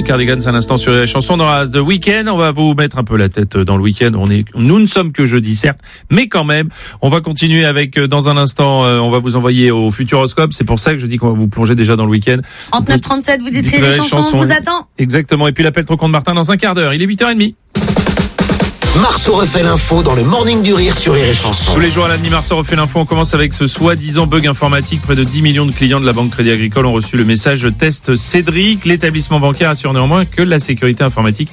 Cardigans à l'instant sur les chansons. On aura The Weeknd. On va vous mettre un peu la tête dans le week-end. Nous ne sommes que jeudi, certes, mais quand même. On va continuer avec, dans un instant, on va vous envoyer au Futuroscope. C'est pour ça que je dis qu'on va vous plonger déjà dans le week-end. 3937, vous dites les chansons, on vous attend. Exactement. Et puis l'appel trop con de Martin dans un quart d'heure. Il est 8h30. Marceau refait l'info dans le Morning du Rire sur Rire et Chanson. Tous les jours à la demi, Marceau refait l'info. On commence avec ce soi-disant bug informatique. Près de 10 millions de clients de la Banque Crédit Agricole ont reçu le message test Cédric. L'établissement bancaire assure néanmoins que la sécurité informatique